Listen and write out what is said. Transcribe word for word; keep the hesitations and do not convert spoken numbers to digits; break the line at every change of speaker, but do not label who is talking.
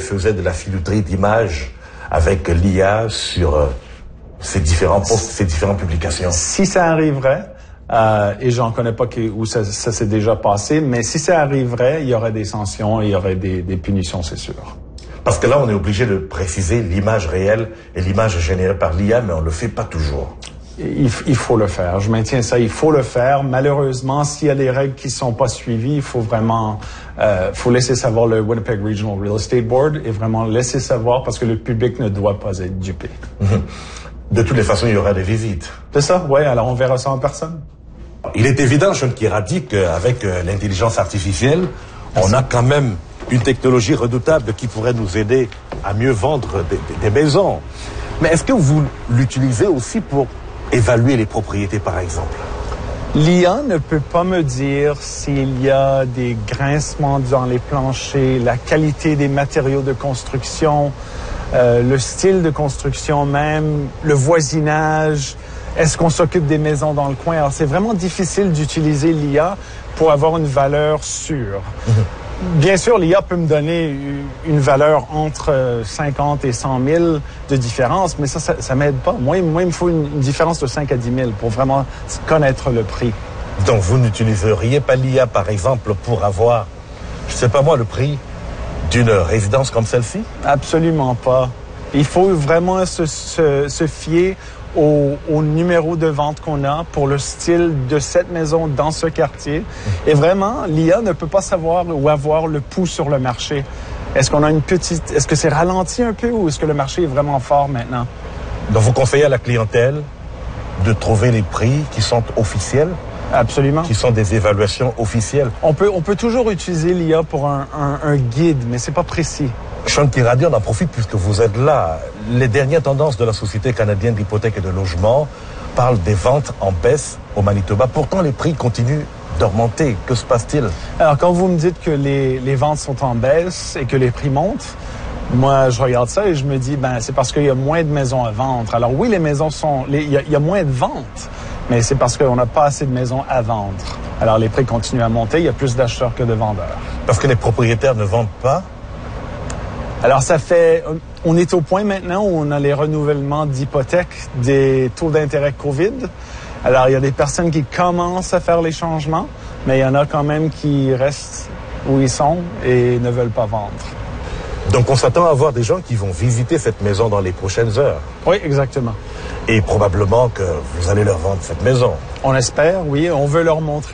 faisait de la filouterie d'images avec l'I A sur euh, ces différents posts, ces différentes publications?
Si ça arriverait, euh, et j'en connais pas qui, où ça, ça s'est déjà passé, mais si ça arriverait, il y aurait des sanctions, il y aurait des, des punitions, c'est sûr.
Parce que là, on est obligé de préciser l'image réelle et l'image générée par l'I A, mais on le fait pas toujours.
Il, il faut le faire. Je maintiens ça. Il faut le faire. Malheureusement, s'il y a des règles qui sont pas suivies, il faut vraiment, euh, faut laisser savoir le Winnipeg Regional Real Estate Board et vraiment laisser savoir parce que le public ne doit pas être dupé.
De toutes les façons, il y aura des visites.
C'est ça? Oui. Alors on verra ça en personne.
Il est évident, Sean Kirady, qu'avec euh, l'intelligence artificielle, on a quand même une technologie redoutable qui pourrait nous aider à mieux vendre des, des, des maisons. Mais est-ce que vous l'utilisez aussi pour évaluer les propriétés, par exemple?
L'I A ne peut pas me dire s'il y a des grincements dans les planchers, la qualité des matériaux de construction, euh, le style de construction même, le voisinage, est-ce qu'on s'occupe des maisons dans le coin? Alors, c'est vraiment difficile d'utiliser l'I A pour avoir une valeur sûre. Mm-hmm. Bien sûr, l'I A peut me donner une valeur entre cinquante et cent mille de différence, mais ça, ça, ça m'aide pas. Moi, moi, il me faut une, une différence de cinq à dix mille pour vraiment connaître le prix.
Donc, vous n'utiliseriez pas l'I A, par exemple, pour avoir, je sais pas moi, le prix d'une résidence comme celle-ci? Absolument pas.
Il faut vraiment se, se, se fier Au, au numéro de vente qu'on a pour le style de cette maison dans ce quartier. Et vraiment, l'I A ne peut pas savoir ou avoir le pouls sur le marché. Est-ce qu'on a une petite... Est-ce que c'est ralenti un peu ou est-ce que le marché est vraiment fort maintenant?
Donc, vous conseillez à la clientèle de trouver les prix qui sont officiels?
Absolument.
Qui sont des évaluations officielles?
On peut, on peut toujours utiliser l'I A pour un, un, un guide, mais c'est pas précis.
Sean Kirady, on en profite puisque vous êtes là. Les dernières tendances de la Société canadienne d'hypothèques et de logement parlent des ventes en baisse au Manitoba. Pourtant, les prix continuent d'augmenter. Que se passe-t-il? Alors, quand vous me dites que les, les ventes sont en baisse et que les prix montent, moi, je regarde ça et je me dis, ben, c'est parce qu'il y a moins de maisons à vendre. Alors oui, les maisons sont... Les, il, y a, il y a moins de ventes, mais c'est parce qu'on n'a pas assez de maisons à vendre. Alors, les prix continuent à monter. Il y a plus d'acheteurs que de vendeurs. Parce que les propriétaires ne vendent pas? Alors, ça fait... On est au point maintenant où on a les renouvellements d'hypothèques des taux d'intérêt COVID. Alors, il y a des personnes qui commencent à faire les changements, mais il y en a quand même qui restent où ils sont et ne veulent pas vendre. Donc, on s'attend à avoir des gens qui vont visiter cette maison dans les prochaines heures. Oui, exactement. Et probablement que vous allez leur vendre cette maison. On espère, oui. On veut leur montrer